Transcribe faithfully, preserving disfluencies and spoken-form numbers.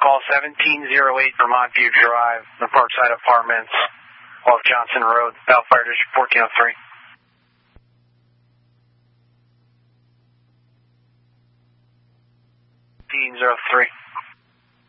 Call seventeen oh eight Vermont View Drive, the Parkside Apartments, off Johnson Road, Cal Fire District fourteen oh three. fourteen oh three.